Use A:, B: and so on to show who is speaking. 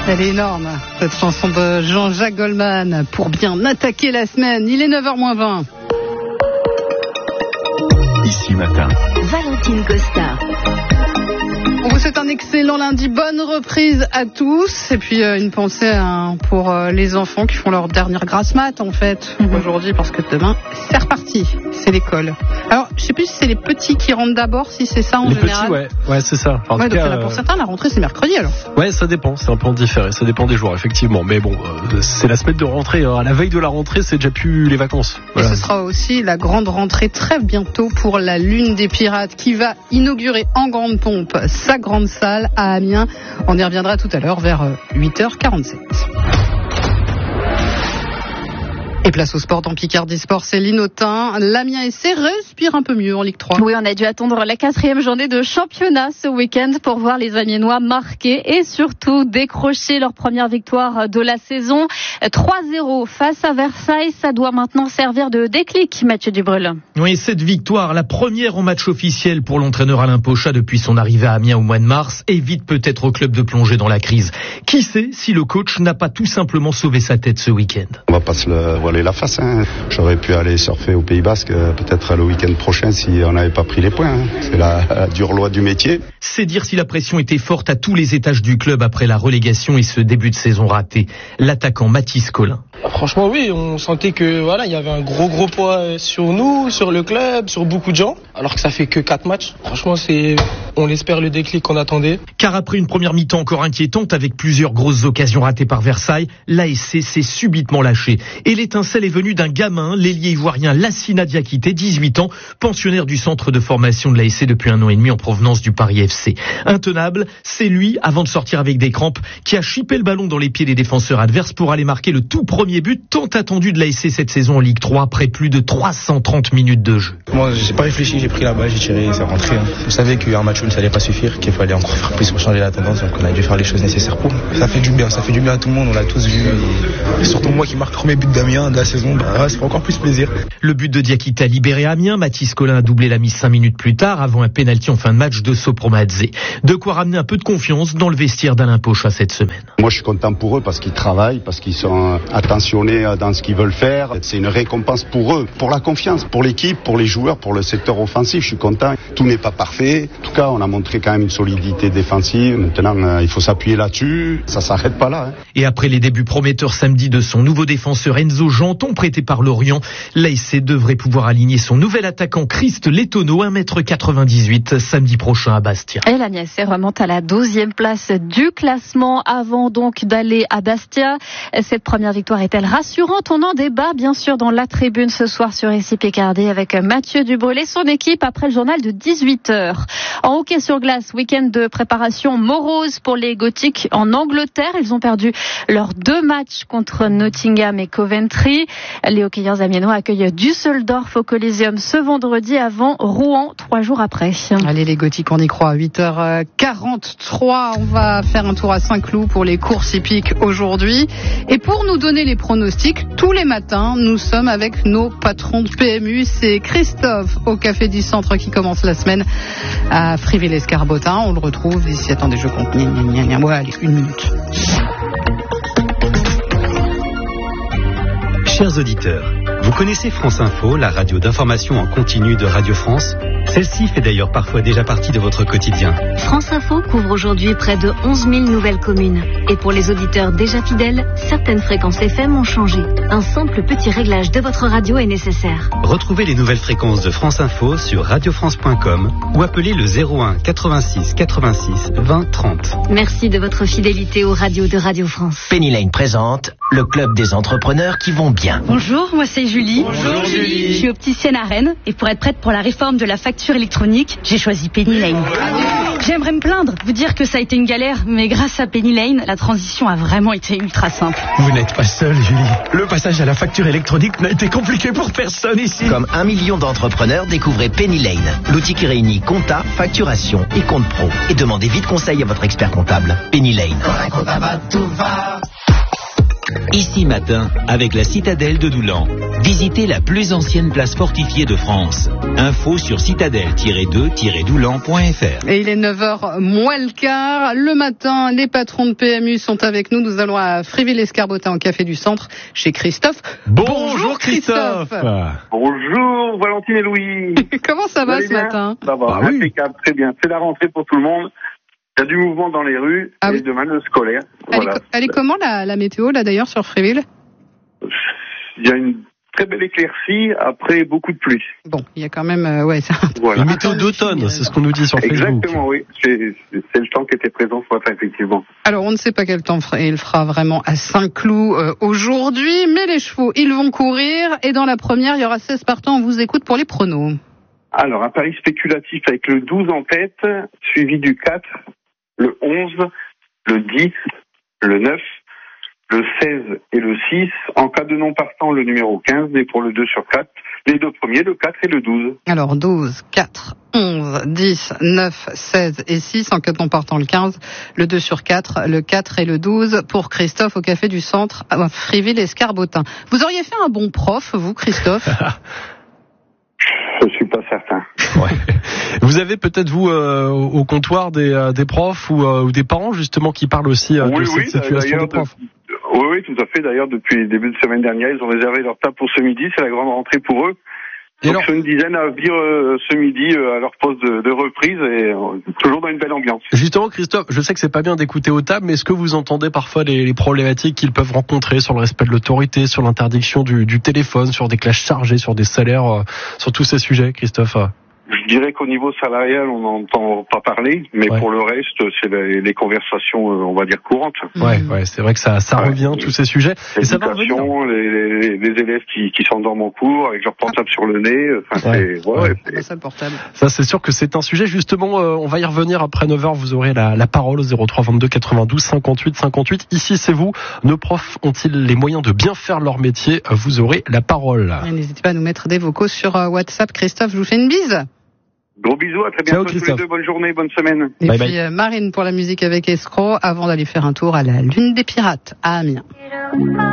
A: Elle est énorme, cette chanson de Jean-Jacques Goldman, pour bien attaquer la semaine. Il est 9h-20.
B: Ici matin,
C: Valentine Costa.
A: On vous souhaite un excellent lundi, bonne reprise à tous. Et puis une pensée pour les enfants qui font leur dernière grasse mat en fait aujourd'hui, parce que demain c'est reparti, c'est l'école. Alors je sais plus si c'est les petits qui rentrent d'abord, si c'est ça en
D: les
A: général.
D: Les petits, ouais c'est ça.
A: En tout cas, là, pour certains la rentrée c'est mercredi alors.
D: Ouais, ça dépend, c'est un peu différé, ça dépend des jours effectivement. Mais bon, c'est la semaine de rentrée, à la veille de la rentrée c'est déjà plus les vacances. Voilà.
A: Et ce sera aussi la grande rentrée très bientôt pour la Lune des Pirates qui va inaugurer en grande pompe sa grande salle à Amiens. On y reviendra tout à l'heure vers 8h47. Et place au sport dans Picardie Sport, c'est Linotin. L'Amiens SC respire un peu mieux en Ligue 3.
C: Oui, on a dû attendre la 4e journée de championnat ce week-end pour voir les Amiénois marquer et surtout décrocher leur première victoire de la saison. 3-0 face à Versailles, ça doit maintenant servir de déclic, Mathieu Dubrul.
E: Oui, cette victoire, la première en match officiel pour l'entraîneur Alain Pochat depuis son arrivée à Amiens au mois de mars, évite peut-être au club de plonger dans la crise. Qui sait si le coach n'a pas tout simplement sauvé sa tête ce week-end.
F: On va pas se le voiler la face. J'aurais pu aller surfer au Pays Basque peut-être le week-end prochain si on n'avait pas pris les points. C'est la dure loi du métier.
E: C'est dire si la pression était forte à tous les étages du club après la relégation et ce début de saison raté. L'attaquant Mathis Collin.
G: Franchement oui, on sentait que il y avait un gros poids sur nous, sur le club, sur beaucoup de gens, alors que ça fait que 4 matchs. Franchement on l'espère le déclic qu'on attendait.
E: Car après une première mi-temps encore inquiétante avec plusieurs grosses occasions ratées par Versailles, l'ASC s'est subitement lâché. Et l'étincelle est venue d'un gamin, l'ailier ivoirien Lassina Diakité, 18 ans, pensionnaire du centre de formation de l'ASC depuis 1 an et demi en provenance du Paris FC. Intenable, c'est lui, avant de sortir avec des crampes, qui a chippé le ballon dans les pieds des défenseurs adverses pour aller marquer le tout premier but tant attendu de l'ASC cette saison en Ligue 3 après plus de 330 minutes de jeu.
H: Moi, j'ai pas réfléchi, j'ai pris la balle, j'ai tiré, c'est rentré. Je savais qu'un match où ça allait pas suffire, qu'il fallait encore faire plus pour changer la tendance, donc on a dû faire les choses nécessaires pour. Ça fait du bien à tout le monde, on l'a tous vu. Et surtout moi qui marque le premier but d'Amiens de la saison, ça fait encore plus plaisir.
E: Le but de Diakité a libéré Amiens, Mathis Collin a doublé la mise 5 minutes plus tard avant un pénalty en fin de match de Sopromadze. De quoi ramener un peu de confiance dans le vestiaire d'Alain Pochat cette semaine.
F: Moi je suis content pour eux parce qu'ils travaillent, parce qu'ils sont attentionnés dans ce qu'ils veulent faire. C'est une récompense pour eux, pour la confiance, pour l'équipe, pour les joueurs, pour le secteur offensif. Je suis content. Tout n'est pas parfait. En tout cas, on a montré quand même une solidité défensive. Maintenant, il faut s'appuyer là-dessus. Ça s'arrête pas là.
E: Et après les débuts prometteurs samedi de son nouveau défenseur Enzo Janton, prêté par Lorient, l'ASC devrait pouvoir aligner son nouvel attaquant Christ Letono, 1m98, samedi prochain à Bastia.
C: Et l'Amiens SC remonte à la 12e place du classement avant donc d'aller à Bastia. Cette première victoire est-elle rassurante? On en débat bien sûr dans la tribune ce soir sur ici Picardie avec Mathieu Dubrul et son équipe après le journal de 18h. En hockey sur glace, week-end de préparation morose pour les Gothiques en Angleterre. Ils ont perdu leurs 2 matchs contre Nottingham et Coventry. Les hockeyeurs amiénois accueillent Düsseldorf au Coliseum ce vendredi avant Rouen 3 jours après.
A: Allez les Gothiques, on y croit. 8h43, on va faire un tour à Saint-Cloud pour les courses hippiques aujourd'hui. Et pour nous donner les pronostics, tous les matins, nous sommes avec nos patrons de PMU. C'est Christophe au Café du Centre qui commence la semaine à Friville-Escarbotin. On le retrouve d'ici, attendez, je compte. Ouais, allez, 1 minute.
B: chers auditeurs, vous connaissez France Info, la radio d'information en continu de Radio France? Celle-ci fait d'ailleurs parfois déjà partie de votre quotidien.
I: France Info couvre aujourd'hui près de 11 000 nouvelles communes. Et pour les auditeurs déjà fidèles, certaines fréquences FM ont changé. Un simple petit réglage de votre radio est nécessaire.
B: Retrouvez les nouvelles fréquences de France Info sur radiofrance.com ou appelez le 01 86 86 20 30.
I: Merci de votre fidélité aux radios de Radio France.
J: Penny Lane présente le club des entrepreneurs qui vont bien.
K: Bonjour, moi c'est Julie.
J: Bonjour Julie.
K: Je suis opticienne à Rennes et pour être prête pour la réforme de la facture électronique, j'ai choisi Penny Lane. J'aimerais me plaindre, vous dire que ça a été une galère, mais grâce à Penny Lane, la transition a vraiment été ultra simple.
L: Vous n'êtes pas seule, Julie. Le passage à la facture électronique n'a été compliqué pour personne ici.
J: Comme 1 million d'entrepreneurs, découvrez Penny Lane, l'outil qui réunit compta, facturation et compte pro. Et demandez vite conseil à votre expert comptable. Penny Lane.
M: Quand un comptable, tout va.
J: Ici matin, avec la citadelle de Doulan. Visitez la plus ancienne place fortifiée de France. Info sur citadelle-2-doulan.fr.
A: Et il est 9h moins le quart. Le matin, les patrons de PMU sont avec nous. Nous allons à Fréville-Escarbotin au Café du Centre chez Christophe.
D: Bonjour Christophe.
M: Bonjour Valentine et Louis.
A: Comment ça va ce matin?
M: Ça va, impeccable, très bien. C'est la rentrée pour tout le monde. Il y a du mouvement dans les rues et demain le scolaire.
A: Elle est comment la météo là d'ailleurs sur Fréville?
M: Il y a une très belle éclaircie après beaucoup de pluie.
A: Bon, il y a quand même
D: Une météo d'automne, c'est ce qu'on nous dit sur Facebook.
M: Exactement, oui. C'est le temps qui était présent ce matin, effectivement.
A: Alors, on ne sait pas quel temps il fera vraiment à Saint-Cloud aujourd'hui, mais les chevaux, ils vont courir. Et dans la première, il y aura 16 partants. On vous écoute pour les pronos.
M: Alors, un pari spéculatif avec le 12 en tête, suivi du 4, le 11, le 10, le 9, le 16 et le 6. En cas de non partant, le numéro 15. Et pour le 2 sur 4, les deux premiers, le 4 et le 12.
A: Alors 12, 4, 11, 10, 9, 16 et 6. En cas de non partant, le 15, le 2 sur 4, le 4 et le 12. Pour Christophe au Café du Centre à Fréville-Escarbotin. Vous auriez fait un bon prof, vous, Christophe?
M: Je suis pas certain.
D: Ouais. Vous avez peut-être vous au comptoir des profs ou des parents justement qui parlent aussi de cette situation de profs.
M: Oui, tout à fait. D'ailleurs, depuis le début de semaine dernière, ils ont réservé leur table pour ce midi. C'est la grande rentrée pour eux. Et donc, une dizaine à venir ce midi à leur poste de reprise et toujours dans une belle ambiance.
D: Justement, Christophe, je sais que c'est pas bien d'écouter aux tables, mais est-ce que vous entendez parfois les problématiques qu'ils peuvent rencontrer sur le respect de l'autorité, sur l'interdiction du téléphone, sur des classes chargées, sur des salaires, sur tous ces sujets, Christophe?
M: Je dirais qu'au niveau salarial, on n'entend pas parler, mais pour le reste, c'est les conversations, on va dire, courantes.
D: Ouais, c'est vrai que ça revient, tous ces sujets. Et ça va revenir.
M: Les élèves qui s'endorment en cours avec leur portable sur le nez.
A: Ça, le portable.
D: Ça, c'est sûr que c'est un sujet. Justement, on va y revenir après 9h. Vous aurez la parole au 03 22 92 58 58. Ici, c'est vous. Nos profs ont-ils les moyens de bien faire leur métier? Vous aurez la parole.
A: Et n'hésitez pas à nous mettre des vocaux sur WhatsApp. Christophe, je vous fais une bise.
M: Gros bisous, à très bientôt tous les deux, bonne journée, bonne semaine.
A: Et puis Marine pour la musique avec Escroc, avant d'aller faire un tour à la Lune des Pirates à Amiens.